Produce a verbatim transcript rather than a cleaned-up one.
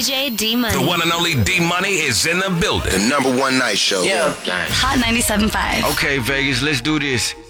J D Money. The one and only D Money is in the building. The number one night show. Yeah. Hot ninety-seven point five. Okay, Vegas, let's do this.